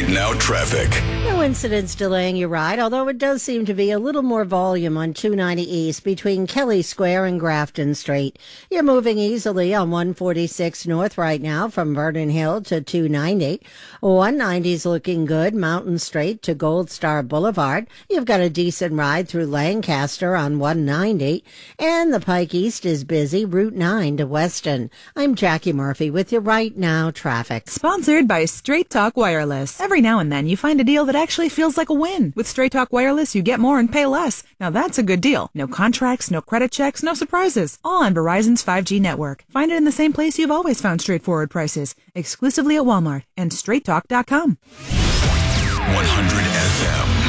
Right Now traffic. No incidents delaying your ride, although it does seem to be a little more volume on 290 East between Kelly Square and Grafton Street. You're moving easily on 146 North right now from Vernon Hill to 290. 190's looking good, Mountain Street to Gold Star Boulevard. You've got a decent ride through Lancaster on 190. And the Pike East is busy, Route 9 to Weston. I'm Jackie Murphy with your Right Now traffic. Sponsored by Straight Talk Wireless. Every now and then you find a deal that actually feels like a win. With Straight Talk Wireless, you get more and pay less. Now that's a good deal. No contracts, no credit checks, no surprises. All on Verizon's 5G network. Find it in the same place you've always found straightforward prices. Exclusively at Walmart and straighttalk.com. 100 FM.